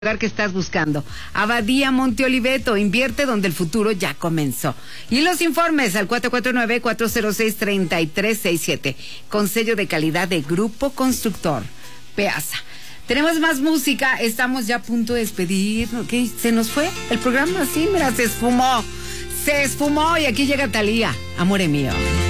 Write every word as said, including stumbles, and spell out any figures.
lugar que estás buscando. Abadía Monte Oliveto, invierte donde el futuro ya comenzó. Y los informes al cuatro cuatro nueve, cuatro cero seis, tres tres seis siete, con sello de calidad de Grupo Constructor Peasa. Tenemos más música, estamos ya a punto de despedir. ¿Qué? ¿Se nos fue el programa? Sí, mira, se esfumó. Se esfumó y aquí llega Thalía, Amore Mío.